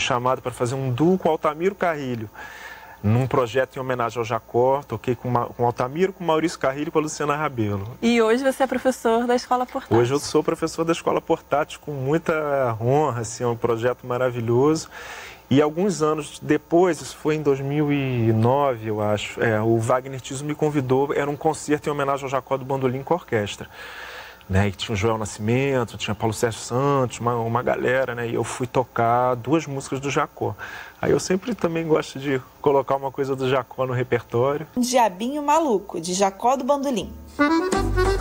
chamado para fazer um duo com Altamiro Carrilho, num projeto em homenagem ao Jacó. Toquei com Altamiro, com Maurício Carrilho e com a Luciana Rabelo. E hoje você é professor da Escola Portátil. Hoje eu sou professor da Escola Portátil com muita honra, assim, é um projeto maravilhoso. E alguns anos depois, isso foi em 2009, eu acho, o Wagner Tiso me convidou, era um concerto em homenagem ao Jacó do Bandolim com orquestra. Né, e tinha o Joel Nascimento, tinha Paulo Sérgio Santos, uma galera, né, e eu fui tocar 2 músicas do Jacó. Aí eu sempre também gosto de colocar uma coisa do Jacó no repertório. Diabinho Maluco, de Jacó do Bandolim.